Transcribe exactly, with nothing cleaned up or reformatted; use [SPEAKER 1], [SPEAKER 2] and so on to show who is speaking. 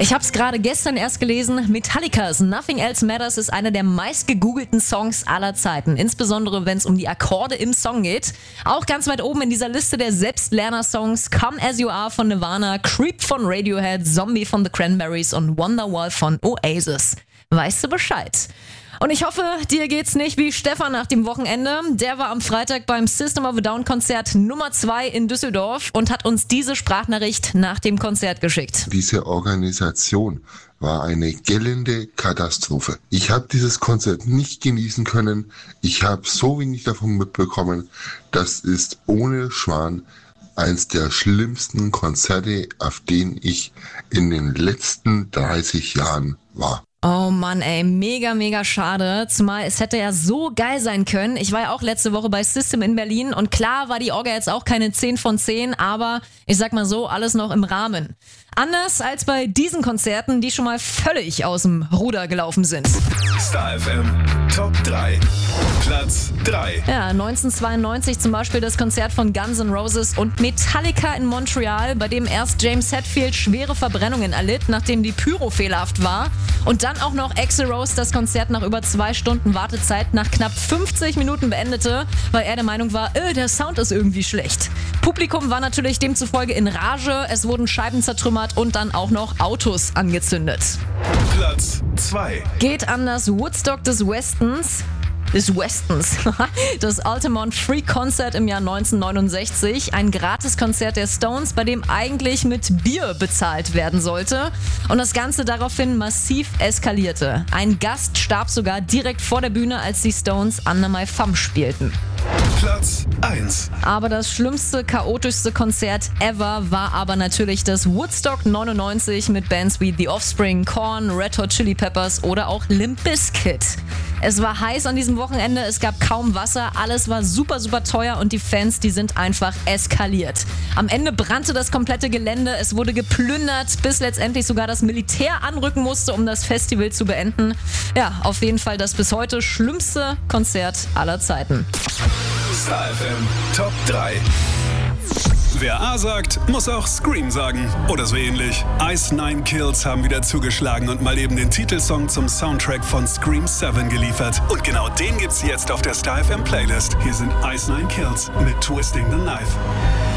[SPEAKER 1] Ich habe es gerade gestern erst gelesen, Metallica's Nothing Else Matters ist einer der meist gegoogelten Songs aller Zeiten. Insbesondere, wenn es um die Akkorde im Song geht. Auch ganz weit oben in dieser Liste der Selbstlerner-Songs Come As You Are von Nirvana, Creep von Radiohead, Zombie von The Cranberries und Wonderwall von Oasis. Weißt du Bescheid? Und ich hoffe, dir geht's nicht wie Stefan nach dem Wochenende. Der war am Freitag beim System of a Down Konzert Nummer zwei in Düsseldorf und hat uns diese Sprachnachricht nach dem Konzert geschickt.
[SPEAKER 2] Diese Organisation war eine gellende Katastrophe. Ich habe dieses Konzert nicht genießen können. Ich habe so wenig davon mitbekommen. Das ist ohne Schwan eins der schlimmsten Konzerte, auf denen ich in den letzten dreißig Jahren war.
[SPEAKER 1] Oh Mann, ey, mega, mega schade. Zumal es hätte ja so geil sein können. Ich war ja auch letzte Woche bei System in Berlin und klar war die Orga jetzt auch keine zehn von zehn, aber ich sag mal so, alles noch im Rahmen. Anders als bei diesen Konzerten, die schon mal völlig aus dem Ruder gelaufen sind.
[SPEAKER 3] Star F M Top drei. Platz drei.
[SPEAKER 1] Ja, neunzehnhundertzweiundneunzig zum Beispiel das Konzert von Guns N' Roses und Metallica in Montreal, bei dem erst James Hetfield schwere Verbrennungen erlitt, nachdem die Pyro fehlerhaft war. Und dann auch noch Axl Rose das Konzert nach über zwei Stunden Wartezeit nach knapp fünfzig Minuten beendete, weil er der Meinung war, äh, der Sound ist irgendwie schlecht. Publikum war natürlich demzufolge in Rage, es wurden Scheiben zertrümmert und dann auch noch Autos angezündet.
[SPEAKER 3] Platz zwei.
[SPEAKER 1] Geht an das Woodstock des Westens. Des Westens. Das Altamont Free Concert im Jahr neunzehnhundertneunundsechzig. Ein Gratiskonzert der Stones, bei dem eigentlich mit Bier bezahlt werden sollte. Und das Ganze daraufhin massiv eskalierte. Ein Gast starb sogar direkt vor der Bühne, als die Stones Under My Thumb spielten.
[SPEAKER 3] Platz eins.
[SPEAKER 1] Aber das schlimmste, chaotischste Konzert ever war aber natürlich das Woodstock neunundneunzig mit Bands wie The Offspring, Korn, Red Hot Chili Peppers oder auch Limp Bizkit. Es war heiß an diesem Wochenende, es gab kaum Wasser, alles war super, super teuer und die Fans, die sind einfach eskaliert. Am Ende brannte das komplette Gelände, es wurde geplündert, bis letztendlich sogar das Militär anrücken musste, um das Festival zu beenden. Ja, auf jeden Fall das bis heute schlimmste Konzert aller Zeiten.
[SPEAKER 3] Star F M Top drei. Wer A sagt, muss auch Scream sagen. Oder so ähnlich. Ice Nine Kills haben wieder zugeschlagen und mal eben den Titelsong zum Soundtrack von Scream sieben geliefert. Und genau den gibt's jetzt auf der Star F M Playlist. Hier sind Ice Nine Kills mit Twisting the Knife.